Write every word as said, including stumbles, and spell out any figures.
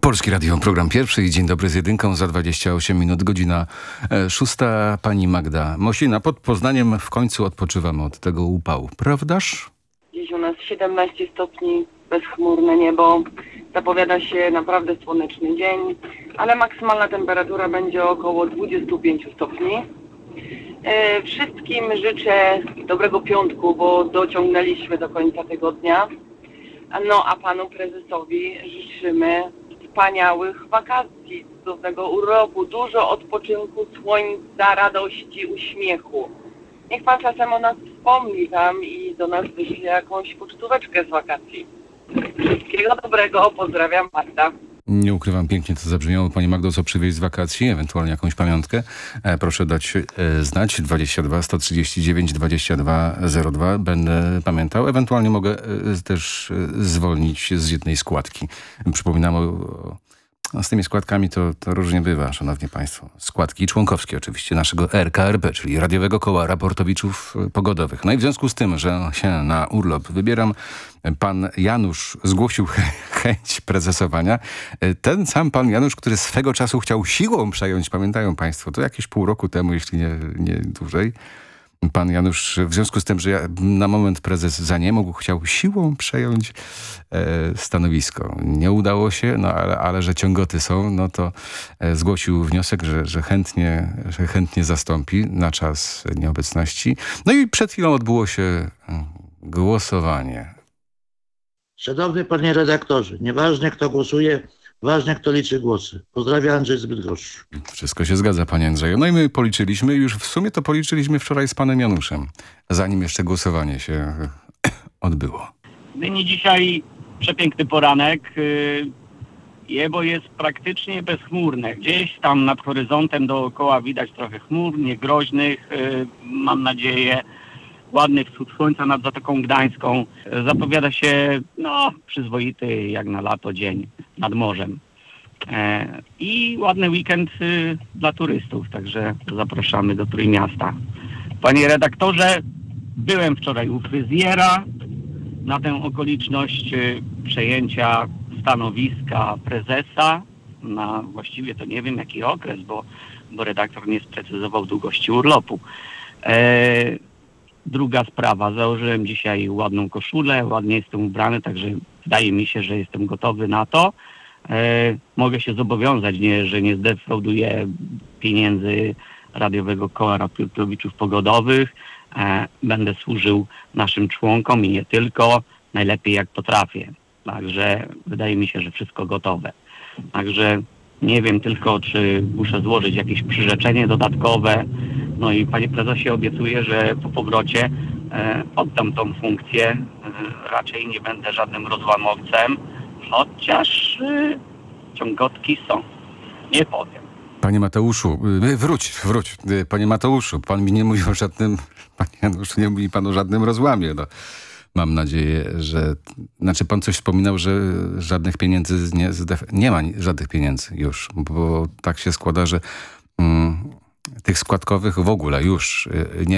Polskie Radio, program pierwszy i Dzień Dobry z jedynką za dwadzieścia osiem minut, godzina e, szósta. Pani Magda Mosina, pod Poznaniem w końcu odpoczywamy od tego upału, prawdaż? Dziś u nas siedemnaście stopni, bezchmurne niebo, zapowiada się naprawdę słoneczny dzień, ale maksymalna temperatura będzie około dwadzieścia pięć stopni. E, wszystkim życzę dobrego piątku, bo dociągnęliśmy do końca tygodnia. No a panu prezesowi życzymy wspaniałych wakacji, cudownego urlopu, dużo odpoczynku, słońca, radości, uśmiechu. Niech pan czasem o nas wspomni tam i do nas wyśle jakąś pocztóweczkę z wakacji. Wszystkiego dobrego, pozdrawiam, Marta. Nie ukrywam, pięknie to zabrzmiało. Pani Magdo, co przywieźć z wakacji, ewentualnie jakąś pamiątkę. E, proszę dać e, znać. dwadzieścia dwa sto trzydzieści dziewięć dwadzieścia dwa zero dwa. Będę pamiętał. Ewentualnie mogę e, też e, zwolnić z jednej składki. Przypominam o, o no z tymi składkami to, to różnie bywa, szanowni państwo. Składki członkowskie oczywiście naszego R K R P, czyli Radiowego Koła Raportowiczów Pogodowych. No i w związku z tym, że się na urlop wybieram, pan Janusz zgłosił chęć prezesowania. Ten sam pan Janusz, który swego czasu chciał siłą przejąć, pamiętają państwo, to jakieś pół roku temu, jeśli nie, nie dłużej. Pan Janusz, w związku z tym, że ja, na moment prezes zaniemógł, chciał siłą przejąć e, stanowisko. Nie udało się, no ale, ale że ciągoty są, no to e, zgłosił wniosek, że, że, chętnie, że chętnie zastąpi na czas nieobecności. No i przed chwilą odbyło się e, głosowanie. Szanowny panie redaktorze, nieważne kto głosuje, ważne kto liczy głosy. Pozdrawiam, Andrzej z Bydgoszczy. Wszystko się zgadza, panie Andrzeju. No i my policzyliśmy, już w sumie to policzyliśmy wczoraj z panem Januszem, zanim jeszcze głosowanie się odbyło. Nyní dzisiaj przepiękny poranek. Niebo jest praktycznie bezchmurne. Gdzieś tam nad horyzontem dookoła widać trochę chmur, niegroźnych, mam nadzieję. Ładny wschód słońca nad Zatoką Gdańską. Zapowiada się no, przyzwoity jak na lato dzień nad morzem. E, I ładny weekend y, dla turystów, także zapraszamy do Trójmiasta. Panie redaktorze, byłem wczoraj u fryzjera na tę okoliczność y, przejęcia stanowiska prezesa na właściwie to nie wiem jaki okres, bo, bo redaktor nie sprecyzował długości urlopu. E, Druga sprawa, założyłem dzisiaj ładną koszulę, ładnie jestem ubrany, także wydaje mi się, że jestem gotowy na to. E, mogę się zobowiązać, nie, że nie zdefrauduję pieniędzy Radiowego Koła Raportowiczów Pogodowych. E, będę służył naszym członkom i nie tylko, najlepiej jak potrafię. Także wydaje mi się, że wszystko gotowe. Także nie wiem tylko, czy muszę złożyć jakieś przyrzeczenie dodatkowe. No i panie prezesie obiecuję, że po powrocie e, oddam tą funkcję. E, raczej nie będę żadnym rozłamowcem, chociaż e, ciągotki są. Nie powiem. Panie Mateuszu, y, wróć, wróć. Y, Panie Mateuszu, pan mi nie mówi o żadnym, panie Januszu, nie mówi pan o żadnym rozłamie. No. Mam nadzieję, że... Znaczy pan coś wspominał, że żadnych pieniędzy nie... Nie ma żadnych pieniędzy już, bo tak się składa, że mm, tych składkowych w ogóle już nie